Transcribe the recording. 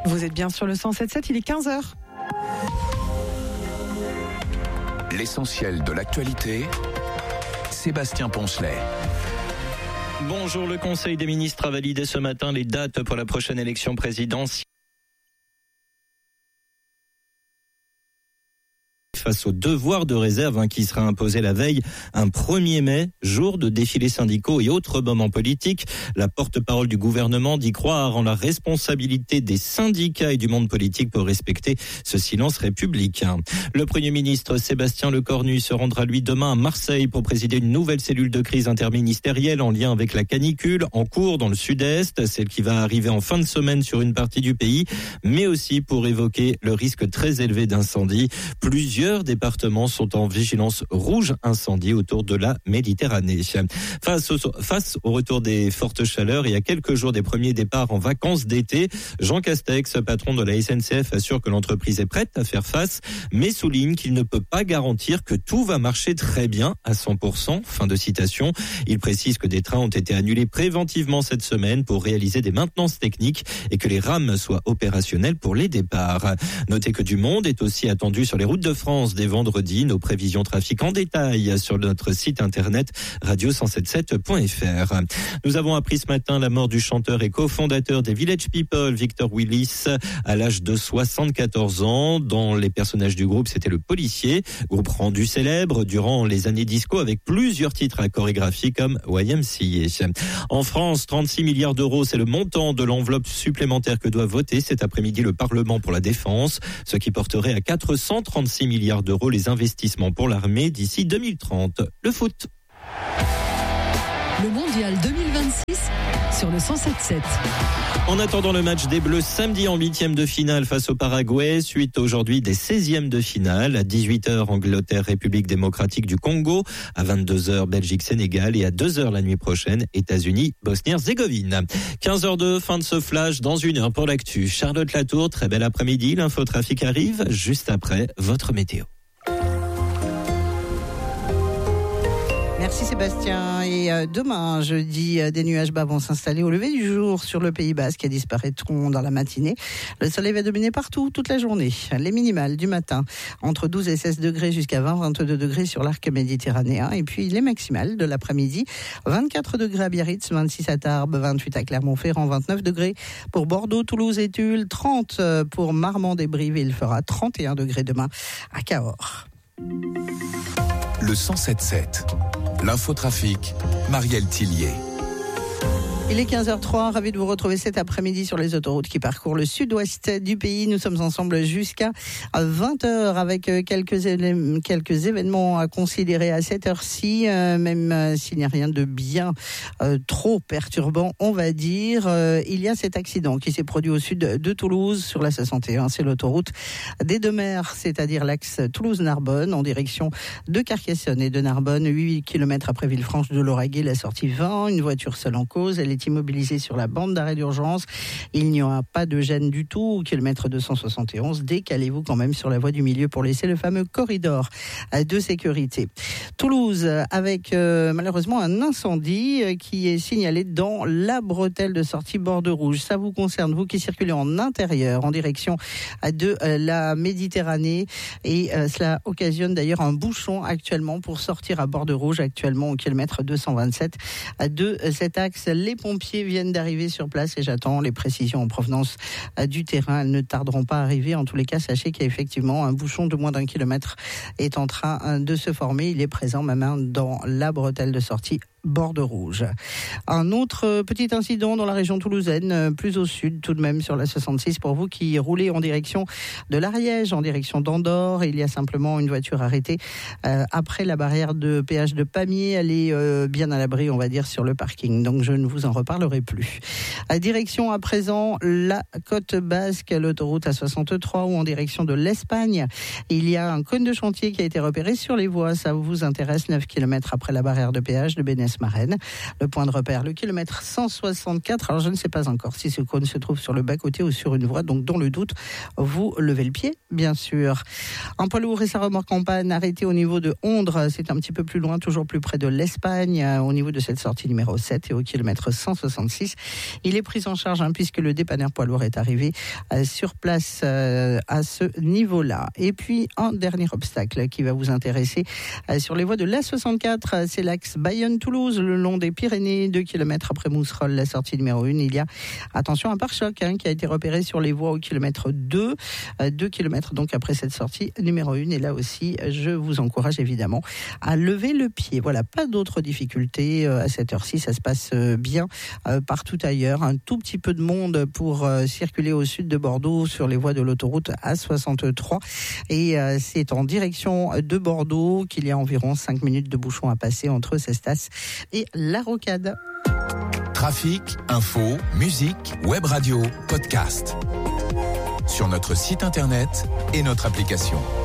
Vous êtes bien sur le 107.7, il est 15h. L'essentiel de l'actualité, Sébastien Poncelet. Bonjour, le Conseil des ministres a validé ce matin les dates pour la prochaine élection présidentielle. Face au devoir de réserve qui sera imposé la veille, un 1er mai, jour de défilés syndicaux et autres moments politiques. La porte-parole du gouvernement dit croire en la responsabilité des syndicats et du monde politique pour respecter ce silence républicain. Le Premier ministre Sébastien Lecornu se rendra lui demain à Marseille pour présider une nouvelle cellule de crise interministérielle en lien avec la canicule en cours dans le sud-est, celle qui va arriver en fin de semaine sur une partie du pays, mais aussi pour évoquer le risque très élevé d'incendie. Plusieurs départements sont en vigilance rouge incendie autour de la Méditerranée. Face au retour des fortes chaleurs et à quelques jours des premiers départs en vacances d'été, Jean Castex, patron de la SNCF, assure que l'entreprise est prête à faire face, mais souligne qu'il ne peut pas garantir que tout va marcher très bien à 100%. Fin de citation. Il précise que des trains ont été annulés préventivement cette semaine pour réaliser des maintenances techniques et que les rames soient opérationnelles pour les départs. Notez que du monde est aussi attendu sur les routes de France dès vendredi. Nos prévisions trafic en détail sur notre site internet radio177.fr. Nous avons appris ce matin la mort du chanteur et cofondateur des Village People, Victor Willis, à l'âge de 74 ans. Dans les personnages du groupe, c'était le policier, groupe rendu célèbre durant les années disco avec plusieurs titres à chorégraphie comme YMCA. En France, 36 milliards d'euros, c'est le montant de l'enveloppe supplémentaire que doit voter cet après-midi le Parlement pour la défense, ce qui porterait à 436 milliards d'euros les investissements pour l'armée d'ici 2030. Le foot. Le mondial 2026 sur le 107.7. En attendant le match des Bleus samedi en 8e de finale face au Paraguay, suite aujourd'hui des 16e de finale, à 18h Angleterre, République démocratique du Congo, à 22h Belgique, Sénégal et à 2h la nuit prochaine États-Unis, Bosnie-Herzégovine. 15h02, fin de ce flash, dans une heure pour l'actu. Charlotte Latour, très bel après-midi, l'infotrafic arrive juste après votre météo. Merci Sébastien. Et demain, jeudi, des nuages bas vont s'installer au lever du jour sur le Pays Basque et disparaîtront dans la matinée. Le soleil va dominer partout, toute la journée. Les minimales du matin, entre 12 et 16 degrés jusqu'à 20-22 degrés sur l'arc méditerranéen. Et puis les maximales de l'après-midi, 24 degrés à Biarritz, 26 à Tarbes, 28 à Clermont-Ferrand, 29 degrés pour Bordeaux, Toulouse et Tulle, 30 pour Marmande et Brive. Il fera 31 degrés demain à Cahors. Le 107.7. L'infotrafic, Marielle Tillier. Il est 15h03, ravi de vous retrouver cet après-midi sur les autoroutes qui parcourent le sud-ouest du pays. Nous sommes ensemble jusqu'à 20h avec quelques événements à considérer à cette heure-ci, même s'il n'y a rien de bien trop perturbant, on va dire. Il y a cet accident qui s'est produit au sud de Toulouse sur la 61. C'est l'autoroute des Deux-Mers, c'est-à-dire l'axe Toulouse-Narbonne en direction de Carcassonne et de Narbonne. 8 km après Villefranche de l'Auragais, la sortie 20. Une voiture seule en cause. Elle est immobilisée sur la bande d'arrêt d'urgence. Il n'y aura pas de gêne du tout. Au kilomètre 271, décalez-vous quand même sur la voie du milieu pour laisser le fameux corridor de sécurité. Toulouse, avec malheureusement un incendie qui est signalé dans la bretelle de sortie Borde Rouge. Ça vous concerne, vous qui circulez en intérieur, en direction de la Méditerranée. Et cela occasionne d'ailleurs un bouchon actuellement pour sortir à Borde Rouge, actuellement au kilomètre 227 de cet axe. Les pompiers viennent d'arriver sur place et j'attends les précisions en provenance du terrain. Elles ne tarderont pas à arriver. En tous les cas, sachez qu'il y a effectivement un bouchon de moins d'1 kilomètre est en train de se former. Il est présent même dans la bretelle de sortie Borde Rouge. Un autre petit incident dans la région toulousaine, plus au sud tout de même sur la 66 pour vous qui roulez en direction de l'Ariège, en direction d'Andorre. Il y a simplement une voiture arrêtée après la barrière de péage de Pamiers. Elle est bien à l'abri, on va dire, sur le parking. Donc je ne vous en reparlerai plus. Direction à présent la côte basque, l'autoroute A63 ou en direction de l'Espagne. Il y a un cône de chantier qui a été repéré sur les voies. Ça vous intéresse, 9 km après la barrière de péage de Bénesse Fos-Marraine. Le point de repère, le kilomètre 164. Alors je ne sais pas encore si ce cône se trouve sur le bas-côté ou sur une voie, donc dans le doute, vous levez le pied, bien sûr. Un poids lourd et sa remorque en panne arrêté au niveau de Ondres, c'est un petit peu plus loin, toujours plus près de l'Espagne, au niveau de cette sortie numéro 7 et au kilomètre 166. Il est pris en charge puisque le dépanneur poids lourd est arrivé sur place à ce niveau-là. Et puis un dernier obstacle qui va vous intéresser sur les voies de l'A64, c'est l'axe Bayonne-Toulouse, le long des Pyrénées, 2 km après Mousserolles, la sortie numéro 1. Il y a, attention, un pare-choc qui a été repéré sur les voies au kilomètre 2, 2 km donc après cette sortie numéro 1. Et là aussi, je vous encourage évidemment à lever le pied. Voilà, pas d'autres difficultés à cette heure-ci, ça se passe bien partout ailleurs. Un tout petit peu de monde pour circuler au sud de Bordeaux sur les voies de l'autoroute A63. Et c'est en direction de Bordeaux qu'il y a environ 5 minutes de bouchon à passer entre Cestas et La Rocade. Trafic, info, musique, web radio, podcast. Sur notre site internet et notre application.